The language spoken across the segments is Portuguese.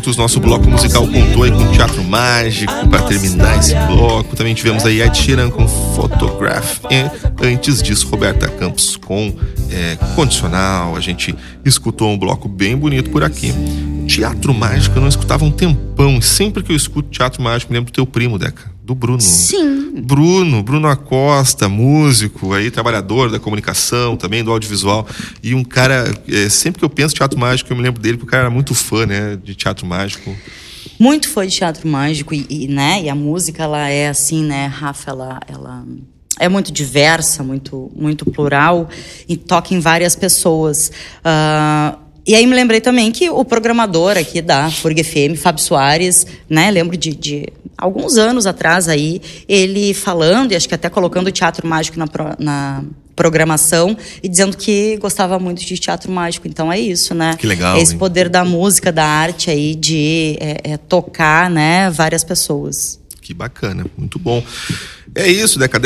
minutos. Nosso bloco musical contou aí com Teatro Mágico para terminar esse bloco. Também tivemos aí Ed Sheeran com Photograph e antes disso Roberta Campos com Condicional. A gente escutou um bloco bem bonito por aqui. Teatro Mágico eu não escutava há um tempão. Sempre que eu escuto Teatro Mágico me lembro do teu primo, Deca, do Bruno. Sim. Bruno Acosta, músico, aí, trabalhador da comunicação, também do audiovisual. E um cara, sempre que eu penso em Teatro Mágico, eu me lembro dele, porque o cara era muito fã, né, de Teatro Mágico. Muito fã de Teatro Mágico e a música, ela é assim, né, Rafa, ela é muito diversa, muito, muito plural e toca em várias pessoas. E aí me lembrei também que o programador aqui da FURG FM, Fábio Soares, né, lembro de alguns anos atrás aí, ele falando, e acho que até colocando o Teatro Mágico na programação e dizendo que gostava muito de Teatro Mágico. Então é isso, né? Que legal, esse poder da música, da arte aí, de tocar, né, várias pessoas. Que bacana, muito bom. É isso, Deca,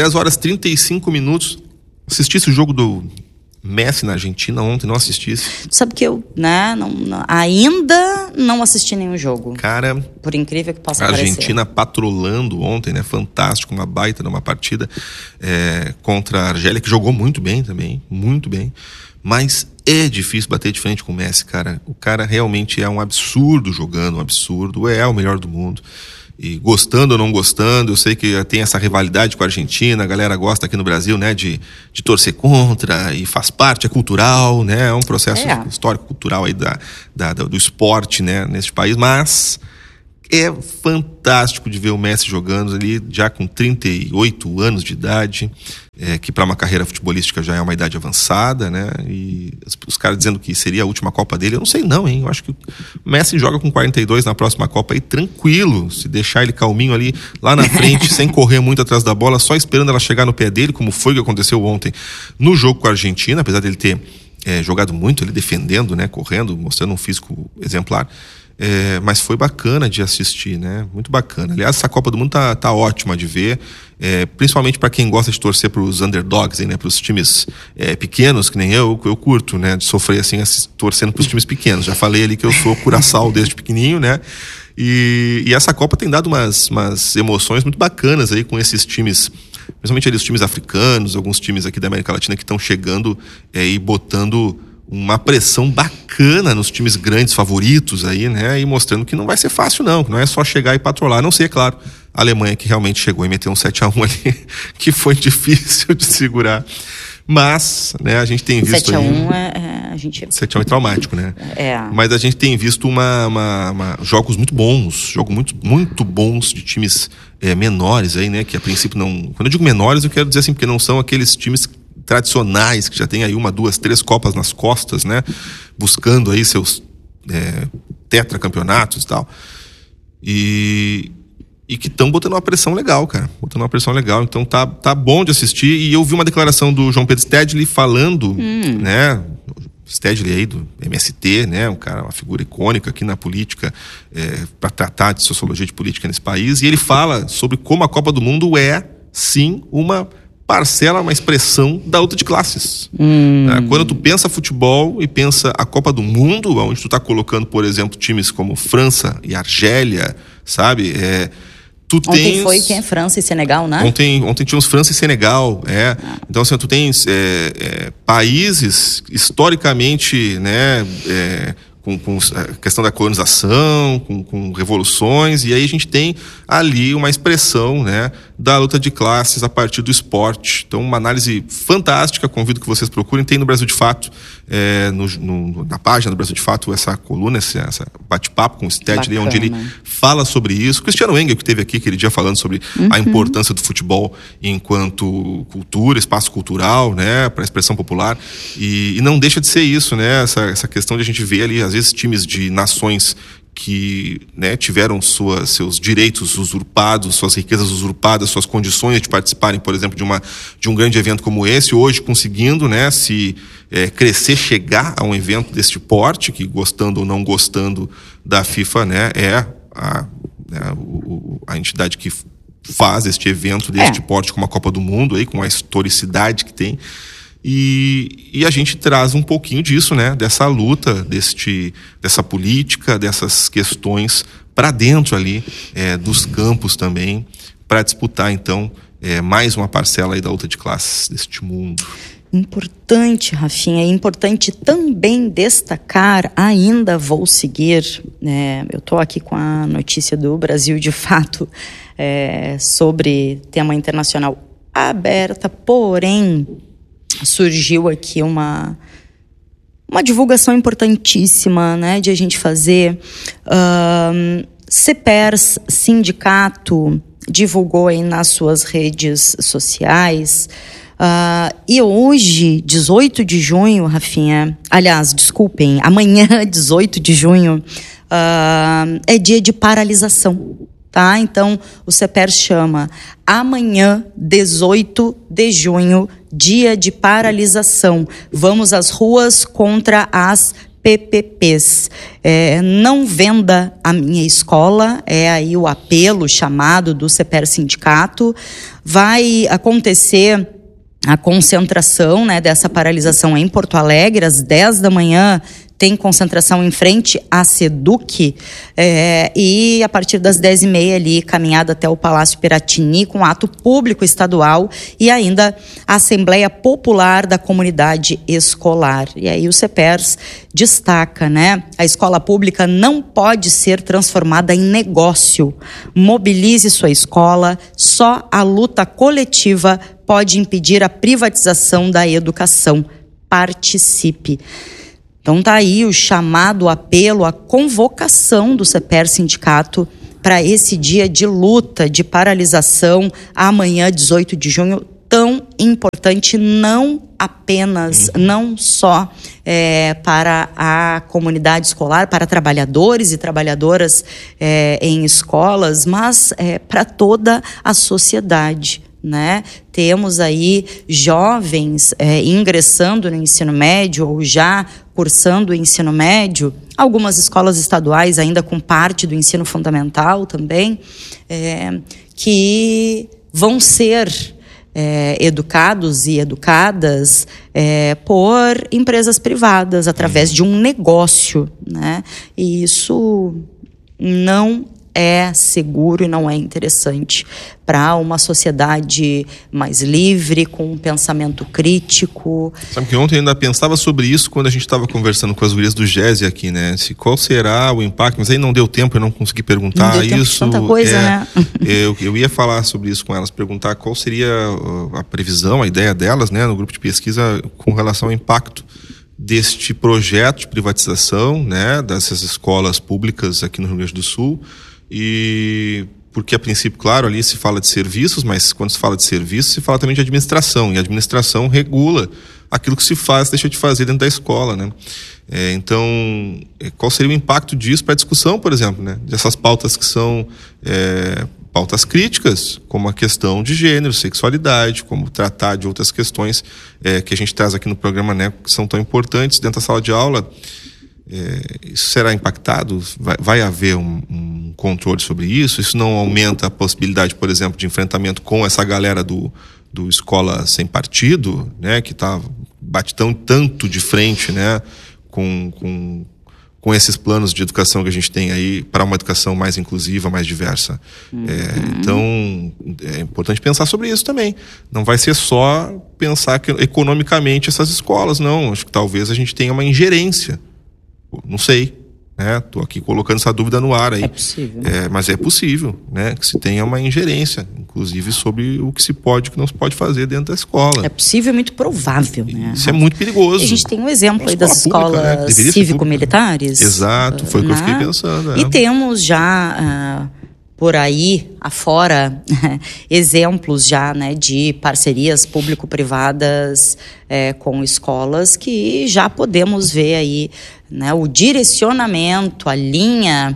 10h35. Assistisse o jogo do Messi na Argentina ontem, não assistisse? Sabe que eu, né, ainda não assisti nenhum jogo. Cara, por incrível que possa a parecer. Argentina patrolando ontem, né, fantástico, uma baita numa partida contra a Argélia, que jogou muito bem também, muito bem, mas é difícil bater de frente com o Messi, cara. O cara realmente é um absurdo jogando, um absurdo, é o melhor do mundo. E gostando ou não gostando, eu sei que tem essa rivalidade com a Argentina, a galera gosta aqui no Brasil, né, de torcer contra, e faz parte, é cultural, né, é um processo histórico, cultural aí do esporte, né, nesse país, mas é fantástico de ver o Messi jogando ali, já com 38 anos de idade, que para uma carreira futebolística já é uma idade avançada, né? E os caras dizendo que seria a última Copa dele, eu não sei não, hein? Eu acho que o Messi joga com 42 na próxima Copa aí, tranquilo, se deixar ele calminho ali, lá na frente, sem correr muito atrás da bola, só esperando ela chegar no pé dele, como foi que aconteceu ontem no jogo com a Argentina, apesar dele ter jogado muito, ele defendendo, né? Correndo, mostrando um físico exemplar. Mas foi bacana de assistir, né? Muito bacana. Aliás, essa Copa do Mundo tá ótima de ver, principalmente para quem gosta de torcer para os underdogs, né? Para os times pequenos, que nem eu curto, né? De sofrer assim, torcendo para os times pequenos. Já falei ali que eu sou curaçao desde pequenininho, né? E essa Copa tem dado umas emoções muito bacanas aí com esses times, principalmente ali os times africanos, alguns times aqui da América Latina que estão chegando e botando uma pressão bacana nos times grandes favoritos aí, né? E mostrando que não vai ser fácil não, que não é só chegar e patrolar, a não ser, é claro, a Alemanha que realmente chegou e meteu um 7-1 ali, que foi difícil de segurar. Mas, né, a gente tem visto 7-1 7-1 é traumático, né? Mas a gente tem visto jogos muito bons, muito bons de times menores aí, né? Que a princípio não... Quando eu digo menores, eu quero dizer assim, porque não são aqueles times tradicionais, que já tem aí 1, 2, 3 Copas nas costas, né? Buscando aí seus tetracampeonatos e tal. E que estão botando uma pressão legal, cara. Botando uma pressão legal. Então tá bom de assistir. E eu vi uma declaração do João Pedro Stedley falando, né? Stedley aí do MST, né? Um cara, uma figura icônica aqui na política, para tratar de sociologia de política nesse país. E ele fala sobre como a Copa do Mundo é, sim, uma parcela, uma expressão da luta de classes. Quando tu pensa futebol e pensa a Copa do Mundo, onde tu tá colocando, por exemplo, times como França e Argélia, sabe? Ontem foi quem? França e Senegal, né? Ontem tínhamos França e Senegal, Então, assim, tu tens países historicamente, né, com a questão da colonização, com revoluções, e aí a gente tem ali uma expressão, né, da luta de classes a partir do esporte. Então, uma análise fantástica, convido que vocês procurem, tem no Brasil de Fato, na página do Brasil de Fato, essa coluna, essa bate-papo com o Stedley, onde ele fala sobre isso. Cristiano Engel, que esteve aqui aquele dia falando sobre a importância do futebol enquanto cultura, espaço cultural, né, para a expressão popular, e não deixa de ser isso, né, essa questão de a gente ver ali, às vezes, times de nações que, né, tiveram seus direitos usurpados, suas riquezas usurpadas, suas condições de participarem, por exemplo, de um grande evento como esse, hoje conseguindo, né, se crescer, chegar a um evento deste porte, que, gostando ou não gostando da FIFA, né, é a entidade que faz este evento deste porte, como a Copa do Mundo, aí, com a historicidade que tem. E a gente traz um pouquinho disso, né? Dessa luta, dessa política, dessas questões para dentro ali dos campos também, para disputar então mais uma parcela aí da luta de classes deste mundo. Importante, Rafinha, é importante também destacar, ainda vou seguir, eu estou aqui com a notícia do Brasil de Fato sobre tema internacional aberta, porém surgiu aqui uma divulgação importantíssima, né, de a gente fazer. CEPERS, sindicato, divulgou aí nas suas redes sociais. E hoje, 18 de junho, Rafinha, aliás, desculpem, amanhã, 18 de junho, é dia de paralisação, tá? Então, o CEPERS chama amanhã, 18 de junho, dia de paralisação. Vamos às ruas contra as PPPs. Não venda a minha escola, é aí o apelo, chamado do CEPERS Sindicato. Vai acontecer a concentração, né, dessa paralisação em Porto Alegre, às 10 da manhã, tem concentração em frente à SEDUC, e a partir das 10h30 ali, caminhada até o Palácio Piratini, com ato público estadual e ainda a Assembleia Popular da Comunidade Escolar. E aí o CEPERS destaca, né, a escola pública não pode ser transformada em negócio. Mobilize sua escola, só a luta coletiva pode impedir a privatização da educação. Participe. Então tá aí o chamado, o apelo, a convocação do CEPERS Sindicato para esse dia de luta, de paralisação, amanhã, 18 de junho, tão importante, não apenas, não só para a comunidade escolar, para trabalhadores e trabalhadoras em escolas, mas para toda a sociedade, né? Temos aí jovens ingressando no ensino médio ou já cursando o ensino médio, algumas escolas estaduais ainda com parte do ensino fundamental também, que vão ser educados e educadas por empresas privadas através de um negócio, né? E isso não é seguro e não é interessante para uma sociedade mais livre, com um pensamento crítico. Sabe que ontem eu ainda pensava sobre isso quando a gente estava conversando com as gurias do GESE aqui, né? Qual será o impacto, mas aí não deu tempo, eu não consegui perguntar. Não deu tempo de tanta coisa, né? Eu ia falar sobre isso com elas, perguntar qual seria a previsão, a ideia delas, né, no grupo de pesquisa com relação ao impacto deste projeto de privatização, né, dessas escolas públicas aqui no Rio Grande do Sul. E porque a princípio, claro, ali se fala de serviços, mas quando se fala de serviços, se fala também de administração, e a administração regula aquilo que se faz, deixa de fazer dentro da escola, né? Então, qual seria o impacto disso para a discussão, por exemplo, né? Dessas pautas que são pautas críticas, como a questão de gênero, sexualidade, como tratar de outras questões que a gente traz aqui no programa, né, que são tão importantes dentro da sala de aula. Isso será impactado? Vai haver um controle sobre isso? Isso não aumenta a possibilidade, por exemplo, de enfrentamento com essa galera do Escola Sem Partido, né, que bate tanto de frente, né, com esses planos de educação que a gente tem aí para uma educação mais inclusiva, mais diversa. Então, é importante pensar sobre isso também. Não vai ser só pensar que, economicamente essas escolas, não. Acho que talvez a gente tenha uma ingerência. Não sei, né? Estou aqui colocando essa dúvida no ar aí. É possível. Mas é possível, né? Que se tenha uma ingerência, inclusive sobre o que se pode e o que não se pode fazer dentro da escola. É possível e muito provável, né? Isso é muito perigoso. A gente tem um exemplo aí das escolas pública, né? Cívico-militares. Exato, foi o que eu fiquei pensando. E temos já por aí afora exemplos já, né, de parcerias público-privadas com escolas que já podemos ver aí, né, o direcionamento, a linha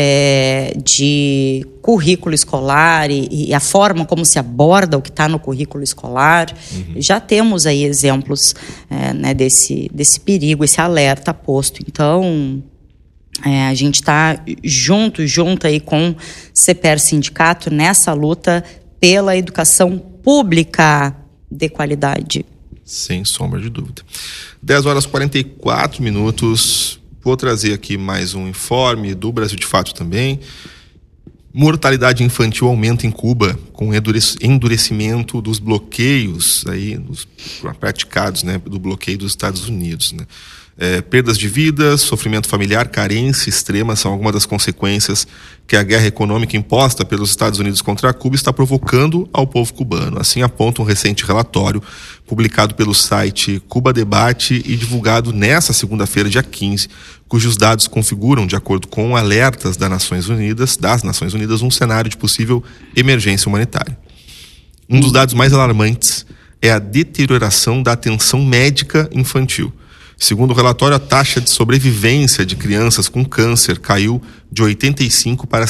de currículo escolar e a forma como se aborda o que está no currículo escolar. Já temos aí exemplos né, desse perigo, esse alerta posto. Então, a gente está junto aí com CEPERS Sindicato nessa luta pela educação pública de qualidade. Sem sombra de dúvida. 10 horas e 44 minutos. Vou trazer aqui mais um informe do Brasil de Fato também. Mortalidade infantil aumenta em Cuba com endurecimento dos bloqueios aí, praticados, né, do bloqueio dos Estados Unidos, né? Perdas de vidas, sofrimento familiar, carência extrema são algumas das consequências que a guerra econômica imposta pelos Estados Unidos contra Cuba está provocando ao povo cubano. Assim aponta um recente relatório publicado pelo site Cuba Debate e divulgado nesta segunda-feira, dia 15, cujos dados configuram, de acordo com alertas das Nações Unidas, um cenário de possível emergência humanitária. Um dos dados mais alarmantes é a deterioração da atenção médica infantil. Segundo o relatório, a taxa de sobrevivência de crianças com câncer caiu de 85% para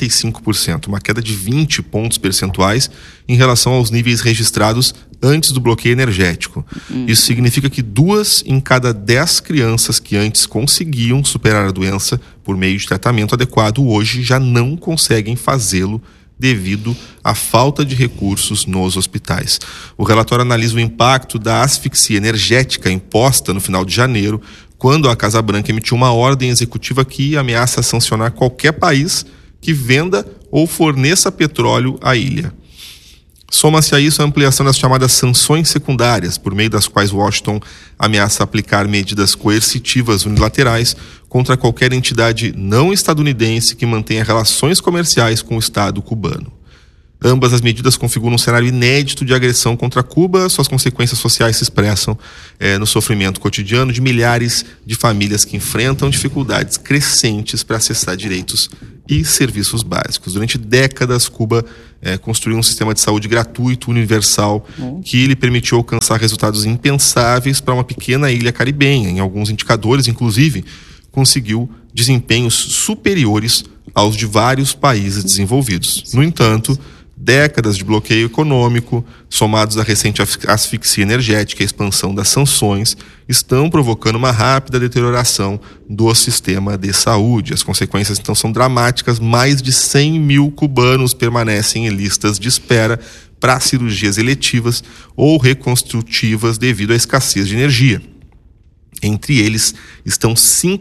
65%, uma queda de 20 pontos percentuais em relação aos níveis registrados antes do bloqueio energético. Isso significa que 2 em cada 10 crianças que antes conseguiam superar a doença por meio de tratamento adequado, hoje já não conseguem fazê-lo devido à falta de recursos nos hospitais. O relatório analisa o impacto da asfixia energética imposta no final de janeiro, quando a Casa Branca emitiu uma ordem executiva que ameaça sancionar qualquer país que venda ou forneça petróleo à ilha. Soma-se a isso a ampliação das chamadas sanções secundárias, por meio das quais Washington ameaça aplicar medidas coercitivas unilaterais contra qualquer entidade não estadunidense que mantenha relações comerciais com o Estado cubano. Ambas as medidas configuram um cenário inédito de agressão contra Cuba. Suas consequências sociais se expressam no sofrimento cotidiano de milhares de famílias que enfrentam dificuldades crescentes para acessar direitos e serviços básicos. Durante décadas, Cuba construiu um sistema de saúde gratuito, universal, que lhe permitiu alcançar resultados impensáveis para uma pequena ilha caribenha. Em alguns indicadores, inclusive, conseguiu desempenhos superiores aos de vários países desenvolvidos. No entanto, décadas de bloqueio econômico, somados à recente asfixia energética e a expansão das sanções, estão provocando uma rápida deterioração do sistema de saúde. As consequências, então, são dramáticas. Mais de 100 mil cubanos permanecem em listas de espera para cirurgias eletivas ou reconstrutivas devido à escassez de energia. Entre eles estão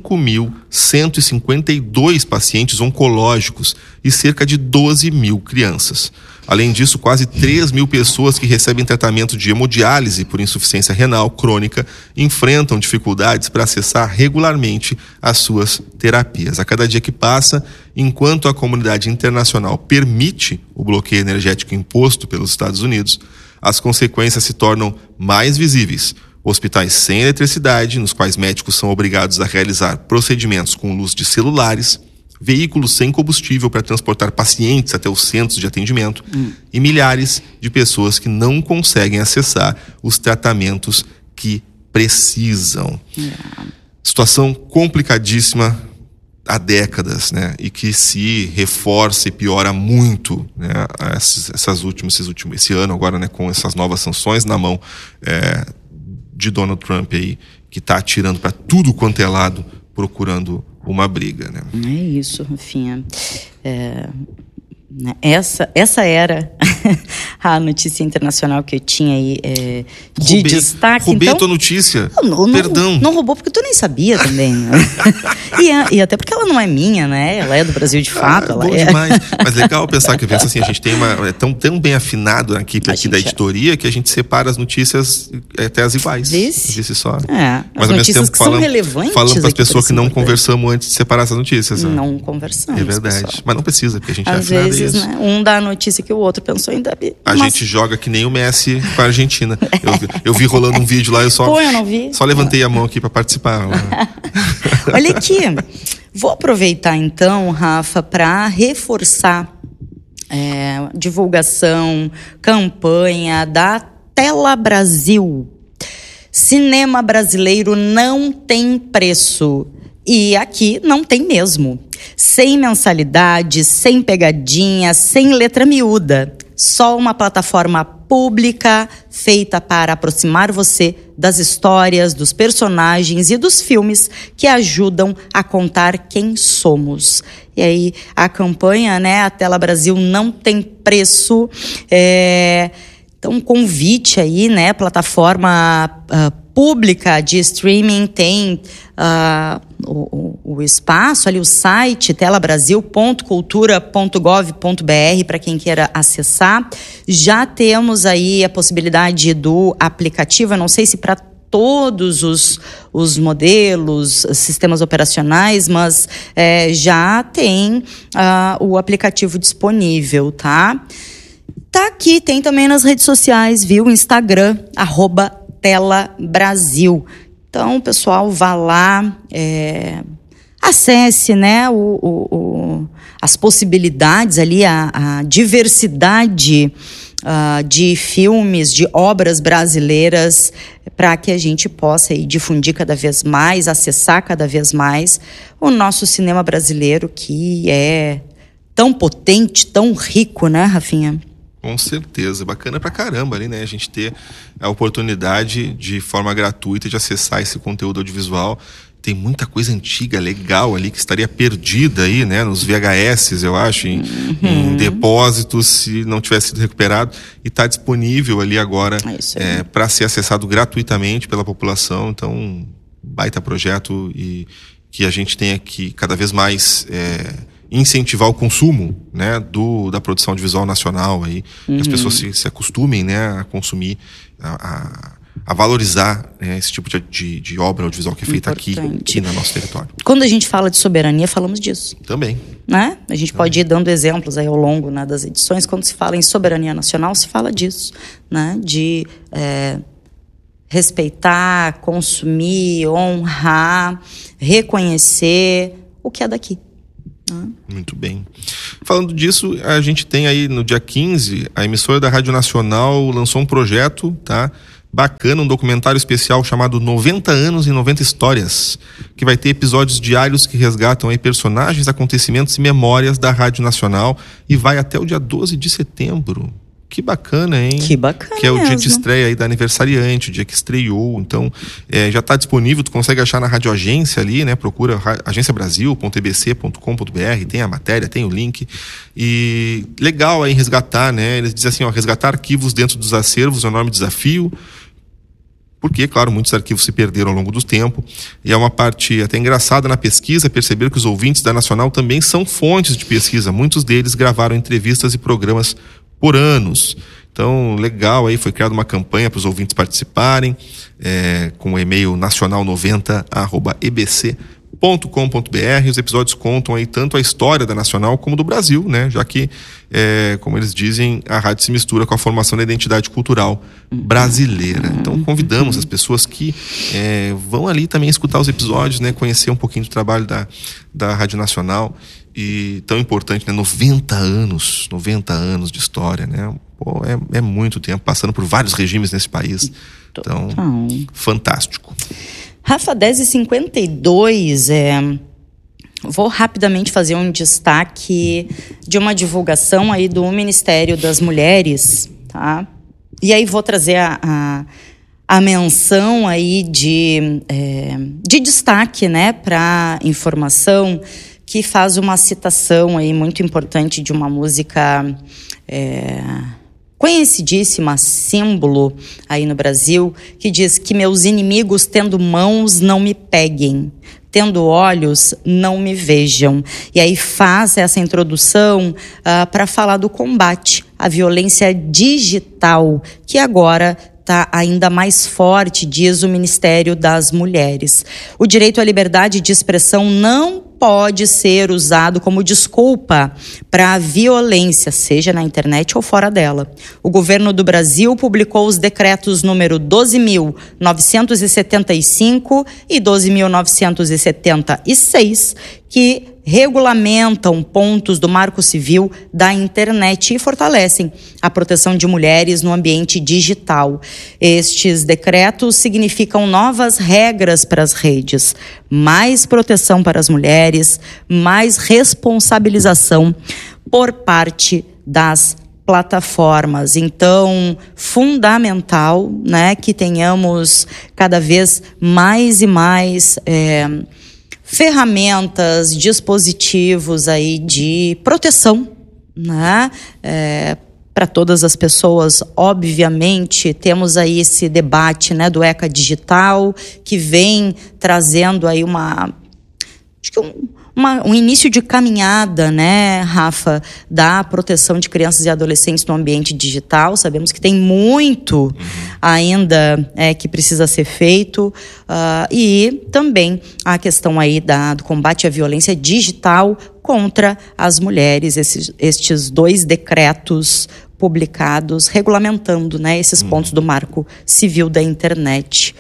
5.152 pacientes oncológicos e cerca de 12 mil crianças. Além disso, quase 3 mil pessoas que recebem tratamento de hemodiálise por insuficiência renal crônica enfrentam dificuldades para acessar regularmente as suas terapias. A cada dia que passa, enquanto a comunidade internacional permite o bloqueio energético imposto pelos Estados Unidos, as consequências se tornam mais visíveis. Hospitais sem eletricidade, nos quais médicos são obrigados a realizar procedimentos com luz de celulares, veículos sem combustível para transportar pacientes até os centros de atendimento e milhares de pessoas que não conseguem acessar os tratamentos que precisam. Situação complicadíssima há décadas, né? E que se reforça e piora muito, né? Esse ano agora, né? Com essas novas sanções na mão de Donald Trump aí, que está atirando para tudo quanto é lado, procurando uma briga, né? É isso, Rafinha. Essa era a notícia internacional que eu tinha aí de destaque. Roubei então, a tua notícia. Perdão. Não roubou porque tu nem sabia também. Né? e até porque ela não é minha, né? Ela é do Brasil de Fato. Ela bom demais. Mas legal pensar que assim, a gente tem tão bem afinado a equipe aqui da editoria que a gente separa as notícias até as iguais. Vice só. Mas as notícias que são relevantes. Falando para as pessoas que não conversamos antes de separar essas notícias. Não conversamos. É verdade. Pessoal. Mas não precisa, porque a gente às vezes, né? Um dá a notícia que o outro pensou em dar. A gente joga que nem o Messi com a Argentina. Eu vi rolando um vídeo lá, eu não vi. Só levantei a mão aqui para participar. Olha aqui, vou aproveitar então, Rafa, para reforçar divulgação, campanha da Tela Brasil. Cinema brasileiro não tem preço. E aqui não tem mesmo. Sem mensalidade, sem pegadinha, sem letra miúda. Só uma plataforma pública feita para aproximar você das histórias, dos personagens e dos filmes que ajudam a contar quem somos. E aí a campanha, né, a Tela Brasil não tem preço, Então, um convite aí, né? Plataforma pública de streaming tem o espaço ali, o site telabrasil.cultura.gov.br para quem queira acessar. Já temos aí a possibilidade do aplicativo, eu não sei se para todos os modelos, sistemas operacionais, mas já tem o aplicativo disponível, tá? Tá aqui, tem também nas redes sociais, viu? Instagram, @telabrasil. Então, pessoal, vá lá, acesse, né, as possibilidades ali, a diversidade de filmes, de obras brasileiras, para que a gente possa aí difundir cada vez mais, acessar cada vez mais o nosso cinema brasileiro, que é tão potente, tão rico, né, Rafinha? Com certeza, bacana pra caramba ali, né? A gente ter a oportunidade de forma gratuita de acessar esse conteúdo audiovisual. Tem muita coisa antiga, legal ali, que estaria perdida aí, né? Nos VHS, eu acho, em depósitos, se não tivesse sido recuperado. E está disponível ali agora para ser acessado gratuitamente pela população. Então, baita projeto e que a gente tenha que cada vez mais incentivar o consumo, né, da produção audiovisual nacional aí, que as pessoas se acostumem, né, a consumir, a valorizar, né, esse tipo de obra audiovisual que é feita aqui no nosso território. Quando a gente fala de soberania, falamos disso. Também. Né? A gente pode ir dando exemplos aí ao longo, né, das edições. Quando se fala em soberania nacional, se fala disso, né, de respeitar, consumir, honrar, reconhecer o que é daqui. Muito bem. Falando disso, a gente tem aí no dia 15, a emissora da Rádio Nacional lançou um projeto, tá? Bacana, um documentário especial chamado 90 anos e 90 histórias, que vai ter episódios diários que resgatam aí personagens, acontecimentos e memórias da Rádio Nacional e vai até o dia 12 de setembro. Que bacana, hein? Que bacana. Que é o dia de estreia aí da aniversariante, o dia que estreou. Então, já está disponível, tu consegue achar na Rádio Agência ali, né? Procura agenciabrasil.ebc.com.br, tem a matéria, tem o link. E legal aí resgatar, né? Eles dizem assim, resgatar arquivos dentro dos acervos é um enorme desafio. Porque, claro, muitos arquivos se perderam ao longo do tempo. E é uma parte até engraçada na pesquisa, perceber que os ouvintes da Nacional também são fontes de pesquisa. Muitos deles gravaram entrevistas e programas por anos. Então, legal, aí foi criada uma campanha para os ouvintes participarem, com o e-mail nacional90@ebc.com.br. Os episódios contam aí tanto a história da Nacional como do Brasil, né? Já que, como eles dizem, a rádio se mistura com a formação da identidade cultural brasileira. Então, convidamos as pessoas que vão ali também escutar os episódios, né? Conhecer um pouquinho do trabalho da Rádio Nacional. E tão importante, né? 90 anos de história, né? Pô, é muito tempo, passando por vários regimes nesse país. Então, fantástico. Rafa, 10h52, vou rapidamente fazer um destaque de uma divulgação aí do Ministério das Mulheres, tá? E aí vou trazer a menção aí de destaque, né, para informação, que faz uma citação aí muito importante de uma música conhecidíssima, símbolo aí no Brasil, que diz que meus inimigos tendo mãos não me peguem, tendo olhos não me vejam. E aí faz essa introdução para falar do combate à violência digital, que agora está ainda mais forte, diz o Ministério das Mulheres. O direito à liberdade de expressão não pode ser usado como desculpa para a violência, seja na internet ou fora dela. O governo do Brasil publicou os decretos número 12.975 e 12.976, que regulamentam pontos do Marco Civil da internet e fortalecem a proteção de mulheres no ambiente digital. Estes decretos significam novas regras para as redes, mais proteção para as mulheres, mais responsabilização por parte das plataformas. Então, fundamental, né, que tenhamos cada vez mais e mais ferramentas, dispositivos aí de proteção, né, para todas as pessoas. Obviamente, temos aí esse debate, né, do ECA Digital, que vem trazendo aí um início de caminhada, né, Rafa, da proteção de crianças e adolescentes no ambiente digital. Sabemos que tem muito ainda que precisa ser feito, e também a questão aí do combate à violência digital contra as mulheres, estes 2 decretos publicados regulamentando, né, esses pontos do Marco Civil da Internet.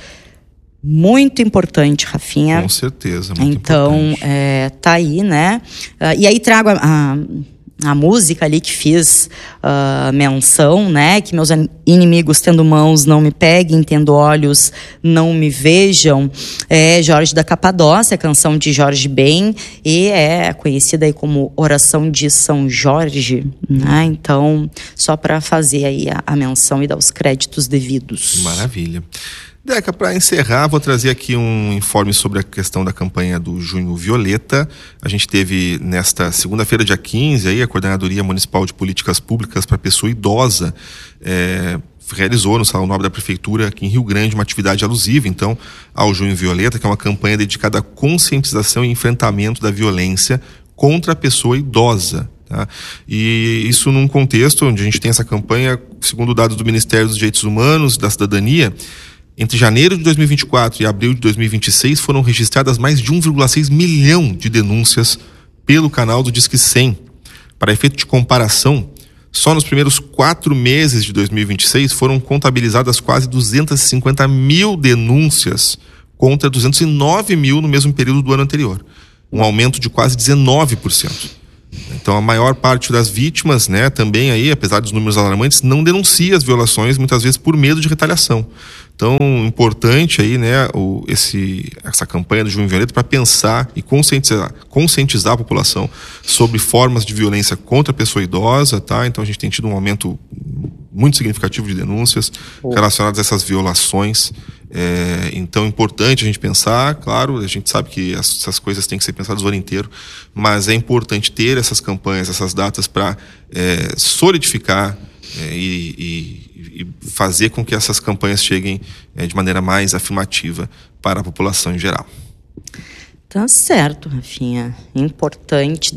Muito importante, Rafinha. Com certeza, muito então, importante. Tá aí, né? E aí trago a música ali que fiz menção, né? Que meus inimigos tendo mãos não me peguem, tendo olhos não me vejam. É Jorge da Capadócia, canção de Jorge Ben, e é conhecida aí como Oração de São Jorge, né? Então, só para fazer aí a menção e dar os créditos devidos. Maravilha. Deca, para encerrar, vou trazer aqui um informe sobre a questão da campanha do Junho Violeta. A gente teve nesta segunda-feira, dia 15, aí, a Coordenadoria Municipal de Políticas Públicas para Pessoa Idosa realizou no Salão Nobre da Prefeitura, aqui em Rio Grande, uma atividade alusiva, então, ao Junho Violeta, que é uma campanha dedicada à conscientização e enfrentamento da violência contra a pessoa idosa. Tá? E isso num contexto onde a gente tem essa campanha, segundo dados do Ministério dos Direitos Humanos e da Cidadania. Entre janeiro de 2024 e abril de 2026 foram registradas mais de 1,6 milhão de denúncias pelo canal do Disque 100. Para efeito de comparação, só nos primeiros 4 meses de 2026 foram contabilizadas quase 250 mil denúncias contra 209 mil no mesmo período do ano anterior. Um aumento de quase 19%. Então, a maior parte das vítimas, né, também aí, apesar dos números alarmantes, não denuncia as violações, muitas vezes por medo de retaliação. Então, importante aí, né, essa campanha do Junho Violeta para pensar e conscientizar a população sobre formas de violência contra a pessoa idosa, tá? Então, a gente tem tido um aumento muito significativo de denúncias relacionadas a essas violações. Então, é importante a gente pensar, claro, a gente sabe que essas coisas têm que ser pensadas o ano inteiro, mas é importante ter essas campanhas, essas datas para solidificar e fazer com que essas campanhas cheguem de maneira mais afirmativa para a população em geral. Tá certo, Rafinha. Importante.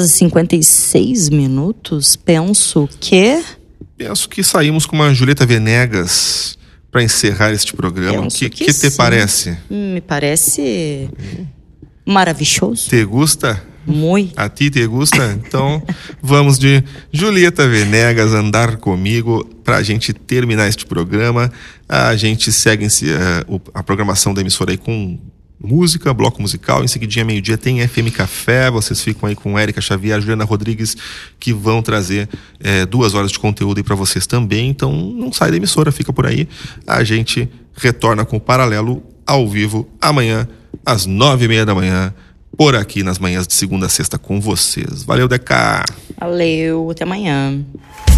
10h56. Penso que saímos com uma Julieta Venegas para encerrar este programa. O que te parece? Me parece maravilhoso. Te gusta? Muito. A ti te gusta? Então vamos de Julieta Venegas, Andar Comigo, para a gente terminar este programa. A gente segue a programação da emissora aí com música, bloco musical. Em seguidinha, meio-dia, tem FM Café. Vocês ficam aí com Érica Xavier, Juliana Rodrigues, que vão trazer 2 horas de conteúdo aí para vocês também. Então não sai da emissora, fica por aí. A gente retorna com o Paralelo ao vivo amanhã às 9h30 da manhã, por aqui nas manhãs de segunda a sexta com vocês. Valeu, Deca! Valeu, até amanhã.